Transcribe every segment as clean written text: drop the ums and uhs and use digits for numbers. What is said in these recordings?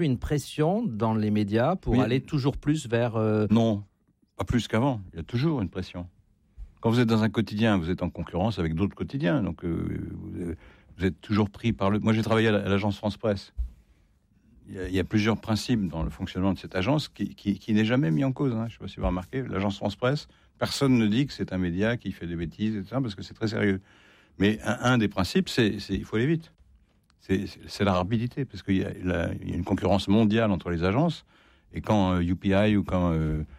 Une pression dans les médias pour aller toujours plus vers... Non, pas plus qu'avant. Il y a toujours une pression. Quand vous êtes dans un quotidien, vous êtes en concurrence avec d'autres quotidiens. Donc, vous êtes toujours pris par le... Moi, j'ai travaillé à l'agence France Presse. Il y a plusieurs principes dans le fonctionnement de cette agence qui n'est jamais mis en cause. Je ne sais pas si vous avez remarqué. L'agence France Presse, personne ne dit que c'est un média qui fait des bêtises, etc., parce que c'est très sérieux. Mais un des principes, c'est il faut aller vite. C'est la rapidité, parce qu'il y a une concurrence mondiale entre les agences. Et quand UPI ou quand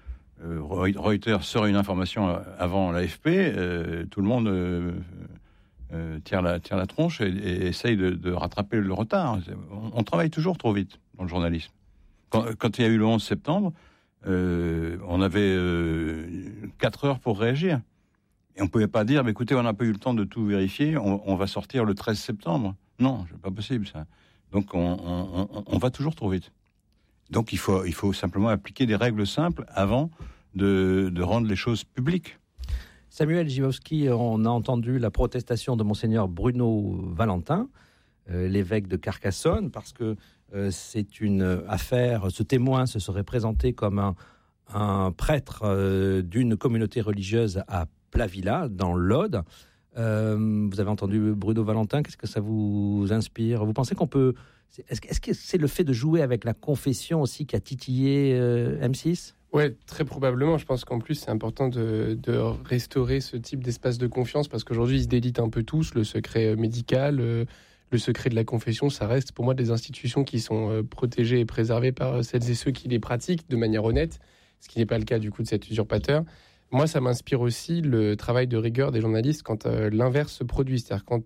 Reuters sort une information avant l'AFP, tout le monde tire la tronche et essaye de rattraper le retard. On travaille toujours trop vite dans le journalisme. Quand il y a eu le 11 septembre, on avait 4 heures pour réagir. Et on ne pouvait pas dire, écoutez, on n'a pas eu le temps de tout vérifier, on va sortir le 13 septembre. Non, c'est pas possible ça. Donc on va toujours trop vite. Donc il faut simplement appliquer des règles simples avant de rendre les choses publiques. Samuel Givowski, on a entendu la protestation de Monseigneur Bruno Valentin, l'évêque de Carcassonne, parce que c'est une affaire, ce témoin se serait présenté comme un prêtre d'une communauté religieuse à Plavilla, dans l'Aude. Vous avez entendu Bruno Valentin, qu'est-ce que ça vous inspire ? Vous pensez qu'on peut... Est-ce que c'est le fait de jouer avec la confession aussi qui a titillé M6 ? Ouais, très probablement. Je pense qu'en plus, c'est important de restaurer ce type d'espace de confiance, parce qu'aujourd'hui, ils se délitent un peu tous. Le secret médical, le secret de la confession, ça reste pour moi des institutions qui sont protégées et préservées par celles et ceux qui les pratiquent de manière honnête, ce qui n'est pas le cas du coup de cet usurpateur. Moi, ça m'inspire aussi le travail de rigueur des journalistes quand l'inverse se produit. C'est-à-dire quand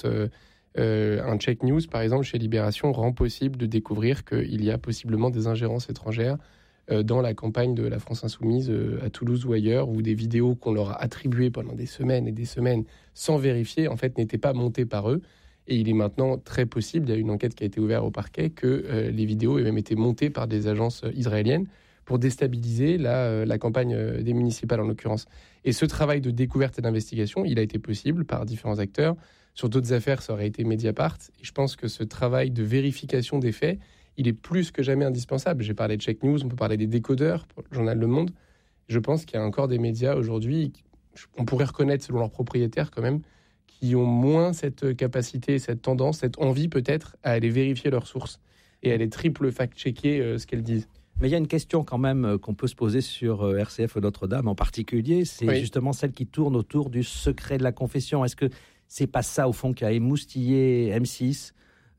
un check news, par exemple, chez Libération, rend possible de découvrir qu'il y a possiblement des ingérences étrangères dans la campagne de la France Insoumise à Toulouse ou ailleurs, où des vidéos qu'on leur a attribuées pendant des semaines et des semaines sans vérifier, en fait, n'étaient pas montées par eux. Et il est maintenant très possible, il y a une enquête qui a été ouverte au parquet, que les vidéos aient même été montées par des agences israéliennes pour déstabiliser la campagne des municipales en l'occurrence. Et ce travail de découverte et d'investigation, il a été possible par différents acteurs. Sur d'autres affaires, ça aurait été Mediapart. Et je pense que ce travail de vérification des faits, il est plus que jamais indispensable. J'ai parlé de Check News, on peut parler des décodeurs, pour le journal Le Monde. Je pense qu'il y a encore des médias aujourd'hui, on pourrait reconnaître selon leurs propriétaires quand même, qui ont moins cette capacité, cette tendance, cette envie peut-être à aller vérifier leurs sources et à aller triple fact-checker ce qu'elles disent. Mais il y a une question quand même qu'on peut se poser sur RCF Notre-Dame en particulier, c'est justement celle qui tourne autour du secret de la confession. Est-ce que c'est pas ça au fond qui a émoustillé M6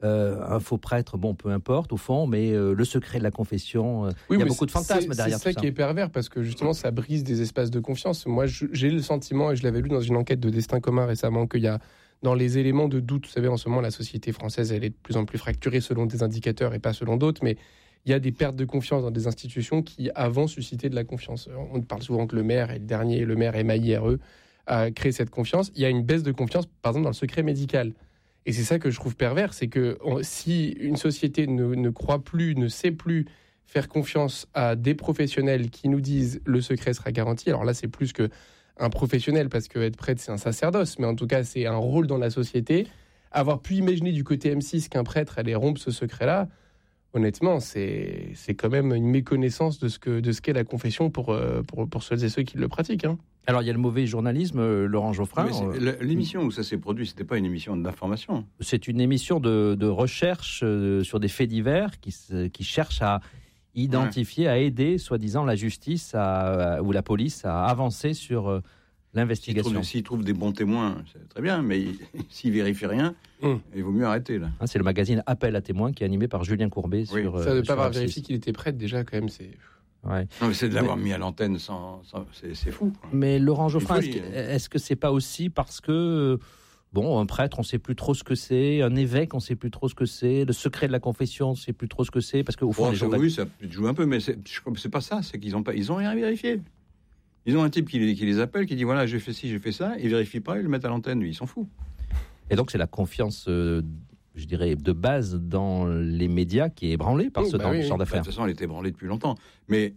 un faux prêtre, bon, peu importe au fond, mais le secret de la confession, il y a beaucoup de fantasmes derrière tout ça. C'est ça qui est pervers, parce que justement ça brise des espaces de confiance. Moi j'ai le sentiment, et je l'avais lu dans une enquête de Destin commun récemment, qu'il y a dans les éléments de doute, vous savez, en ce moment la société française elle est de plus en plus fracturée selon des indicateurs et pas selon d'autres, mais il y a des pertes de confiance dans des institutions qui avant suscitaient de la confiance. On parle souvent que le maire est le dernier, le maire MAIRE a créé cette confiance. Il y a une baisse de confiance par exemple dans le secret médical. Et c'est ça que je trouve pervers, c'est que si une société ne croit plus, ne sait plus faire confiance à des professionnels qui nous disent le secret sera garanti, alors là c'est plus qu'un professionnel, parce qu'être prêtre c'est un sacerdoce, mais en tout cas c'est un rôle dans la société. Avoir pu imaginer du côté M6 qu'un prêtre allait rompre ce secret-là, honnêtement c'est quand même une méconnaissance de ce qu'est la confession pour celles et ceux qui le pratiquent. Hein. Alors, il y a le mauvais journalisme, Laurent Geoffrin. L'émission où ça s'est produit, ce n'était pas une émission d'information. C'est une émission de recherche sur des faits divers qui cherche à identifier, à aider, soi-disant, la justice ou la police à avancer sur l'investigation. S'ils trouvent des bons témoins, c'est très bien, mais s'ils ne vérifient rien, il vaut mieux arrêter. Là. C'est le magazine Appel à témoins qui est animé par Julien Courbet. Ça ne pas avoir vérifié qu'il était prêtre, déjà, quand même, c'est... Ouais. Non, mais c'est de l'avoir mis à l'antenne c'est fou. Quoi. Mais Laurent Geoffrin, est-ce que c'est pas aussi parce que un prêtre, on sait plus trop ce que c'est, un évêque, on sait plus trop ce que c'est, le secret de la confession, on sait plus trop ce que c'est, parce qu'au fond, oui, ça joue un peu, mais c'est pas ça, c'est qu'ils ont rien vérifié. Ils ont un type qui les appelle, qui dit voilà, j'ai fait ci, j'ai fait ça, ils vérifient pas, ils le mettent à l'antenne, lui, ils s'en fout. Et donc c'est la confiance. Je dirais, de base dans les médias qui est ébranlée par ce genre d'affaires. De toute façon, elle était ébranlée depuis longtemps. Mais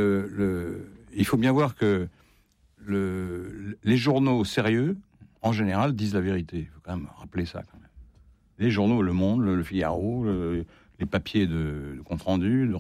il faut bien voir que les journaux sérieux, en général, disent la vérité. Il faut quand même rappeler ça. Quand même. Les journaux, Le Monde, Le Figaro, les papiers de compte rendu,